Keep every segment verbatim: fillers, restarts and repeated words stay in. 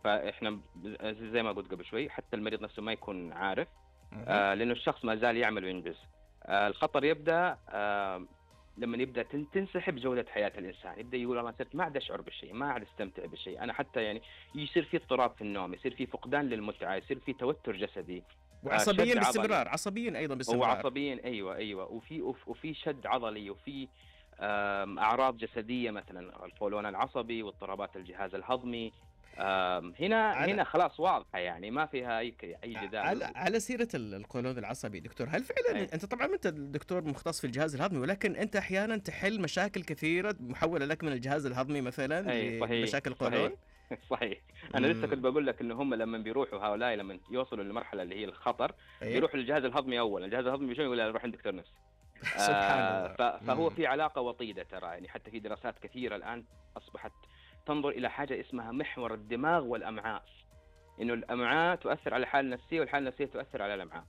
فإحنا زي ما قلت قبل شوي حتى المريض نفسه ما يكون عارف، اها. آه لأنه الشخص ما زال يعمل وينجز. آه الخطر يبدأ آه لما يبدأ تن- تنسحب جودة حياة الإنسان، يبدأ يقول أنا صرت ما عاد أشعر بالشيء، ما عاد أستمتع بالشيء، أنا حتى يعني يصير في اضطراب في النوم، يصير في فقدان للمتعة، يصير في توتر جسدي، آه وعصبيا شد عضلي. باستمرار، عصبيا ايضا هو باستمرار. عصبيا، أيوة أيوة، وفي وف- وفي شد عضلي، وفي آم، أعراض جسدية مثلا القولون العصبي واضطرابات الجهاز الهضمي. آم، هنا على هنا خلاص واضحة، يعني ما فيها أي أي جدال ولا على أي. على سيرة ال- القولون العصبي دكتور، هل فعلا أي انت طبعا انت الدكتور مختص في الجهاز الهضمي، ولكن انت احيانا تحل مشاكل كثيرة محولة لك من الجهاز الهضمي مثلا أي صحيح لمشاكل القولون؟ صحيح صحيح. أنا لسه كنت امم. بقول لك إن هم لما بيروحوا هؤلاء لما يوصلوا للمرحلة اللي هي الخطر، ايه. بيروحوا للجهاز الهضمي أولا، الجهاز الهضمي بيشوف يقول لا، روح عند دكتور نفسي. سبحان آه الله. ف- فهو امم. في علاقة وطيدة ترى، يعني حتى في دراسات كثيرة الآن أصبحت تنظر إلى حاجة اسمها محور الدماغ والأمعاء، إنه الأمعاء تؤثر على الحالة النفسية والحالة النفسية تؤثر على الأمعاء.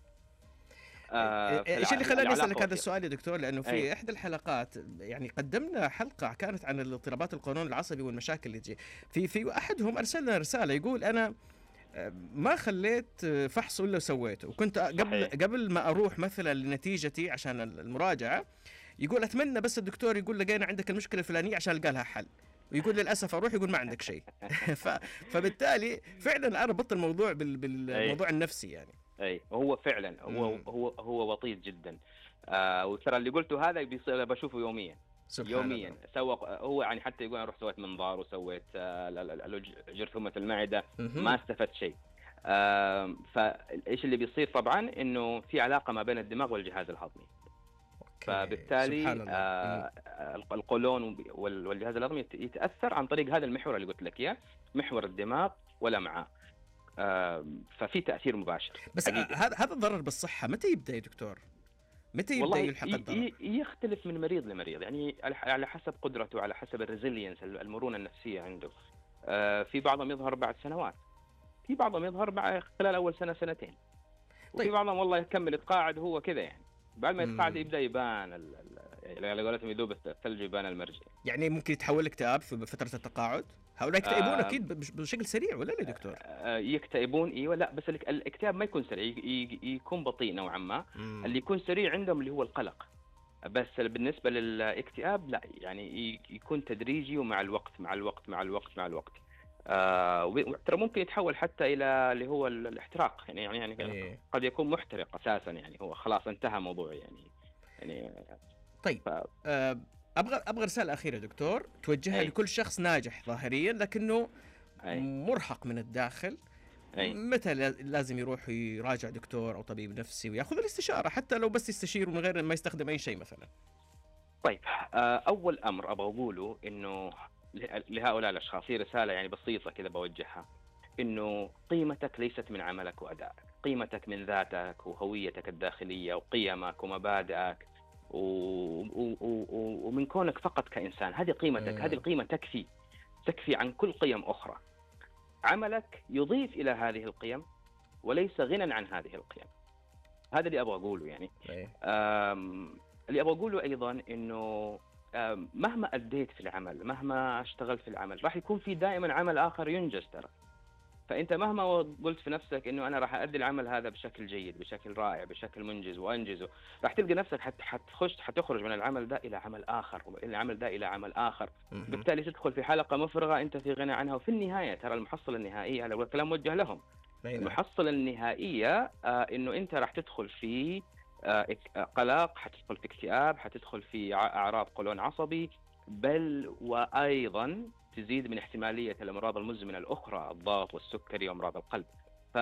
آه ايش اللي خلاني فالعلاقة اسالك هذا وثيقة. السؤال يا دكتور؟ لانه أي في احدى الحلقات يعني قدمنا حلقه كانت عن الاضطرابات القولون العصبي والمشاكل اللي تجي في في احدهم ارسل لنا رساله يقول انا ما خليت فحص الا وسويته، وكنت قبل صحيح. قبل ما اروح مثلا لنتيجتي عشان المراجعه، يقول اتمنى بس الدكتور يقول لقينا عندك المشكله الفلانيه عشان القى لها حل، ويقول للاسف اروح يقول ما عندك شيء. ف... فبالتالي فعلا انا ربطت الموضوع بال... أي بالموضوع النفسي يعني. أي هو فعلا هو امم. هو هو وطيد جدا. آه وترى اللي قلته هذا بيصير بشوفه يوميا سبحان الله. يوميا. سوى هو يعني حتى يقول انا رحت سويت منظار وسويت آه ال- ال- ال- جرثومة المعدة، ما مهم. استفدت شيء. آه فايش اللي بيصير طبعا انه في علاقة ما بين الدماغ والجهاز الهضمي، اوكي فبالتالي سبحان الله. مم. آه القولون وال- والجهاز الهضمي يت- يتاثر عن طريق هذا المحور اللي قلت لك اياه، محور الدماغ والامعاء. آه ففي تاثير مباشر بس آه، حقيقي. هذا هذا الضرر بالصحة متى يبدأ يا دكتور؟ متى يبدأ والله ي- يلحق الضرر؟ ي- يختلف من مريض لمريض، يعني على على حسب قدرته، على حسب الريزيلينس المرونة النفسية عنده. آه، في بعضهم يظهر بعد سنوات، في بعضهم يظهر بعد خلال أول سنة سنتين، وفي طيب. بعضهم والله يكمل يتقاعد هو كذا يعني. بعد ما يتقاعد مم. يبدأ يبان ال- ال- على قولتهم يذوب الثلج يبان المرج. يعني ممكن يتحول اكتئاب في فترة التقاعد؟ هؤلاء يكتئبون آه، أكيد بش- بشكل سريع ولا لا يا دكتور؟ آه، يكتئبون ايوه، لا بس الاك- الاكتئاب ما يكون سريع، ي- ي- يكون بطيء نوعا ما. مم. اللي يكون سريع عندهم اللي هو القلق. بس بالنسبة للاكتئاب لا، يعني ي- يكون تدريجي ومع الوقت مع الوقت مع الوقت مع الوقت. آه وترى ممكن يتحول حتى إلى اللي هو ال- الاحتراق، يعني يعني يعني إيه. قد يكون محترق أساسا، يعني هو خلاص انتهى موضوع يعني. يعني طيب. ف... آه، أبغى أبغى رسالة أخيرة دكتور توجهها أي لكل شخص ناجح ظاهريا لكنه أي مرهق من الداخل. أي متى لا- لازم يروح يراجع دكتور أو طبيب نفسي ويأخذ الاستشارة، حتى لو بس يستشير من غير ما يستخدم أي شيء مثلا؟ طيب. آه أول أمر أبغى أقوله إنه له- لهؤلاء الأشخاص هي رسالة يعني بسيطة كذا بوجهها، إنه قيمتك ليست من عملك وأدائك، قيمتك من ذاتك وهويتك الداخلية وقيمك ومبادئك و... و... و... و- ومن كونك فقط كإنسان. هذه قيمتك، هذه مم. القيمة تكفي، تكفي عن كل قيم أخرى. عملك يضيف إلى هذه القيم وليس غنى عن هذه القيم. هذا اللي أبغى أقوله يعني. إيه. أم... اللي أبغى أقوله أيضا إنه أم، مهما أديت في العمل، مهما اشتغلت في العمل، راح يكون في دائما عمل آخر ينجز ترى. فأنت مهما قلت في نفسك إنه أنا راح أدي العمل هذا بشكل جيد بشكل رائع بشكل منجز وأنجزه، راح تلقى نفسك حت حتخش حتخرج من العمل ده إلى عمل آخر، ومن العمل ده إلى عمل آخر. مهم. بالتالي تدخل في حلقة مفرغة أنت في غنى عنها. وفي النهاية ترى المحصلة النهائية، هذا الكلام موجه لهم، أي نعم. المحصلة النهائية آه إنه أنت راح تدخل في آه إك- آه، قلق، حتدخل في اكتئاب، حتدخل في ع- أعراض قولون عصبي، بل وأيضا تزيد من احتمالية الأمراض المزمنة الأخرى، الضغط والسكري وأمراض القلب. ف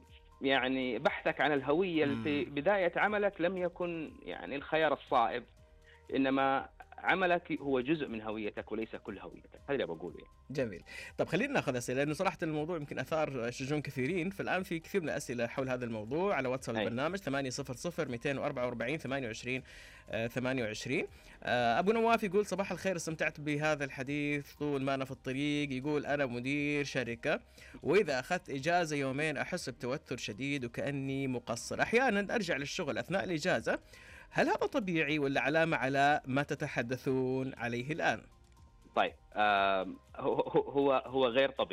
يعني بحثك عن الهوية في مم. بداية عملك لم يكن يعني الخيار الصائب، إنما عملك هو جزء من هويتك وليس كل هويتك. هذا اللي بقوله يعني. جميل. طب خلينا ناخذ اسئله، لانه صراحه الموضوع يمكن اثار شجون كثيرين، فالان في كثير من الاسئله حول هذا الموضوع على واتساب أي البرنامج ثمانية صفر صفر اثنين أربعة أربعة ثمانية وعشرين آه، ثمانية وعشرين. آه، ابو نواف يقول صباح الخير، استمتعت بهذا الحديث طول ما انا في الطريق. يقول انا مدير شركه، واذا اخذت اجازه يومين احس بتوتر شديد وكاني مقصر، احيانا ارجع للشغل اثناء الاجازه. هل هذا طبيعي ولا علامه على ما تتحدثون عليه الان؟ طيب. آم، هو هو هو غير طبيعي.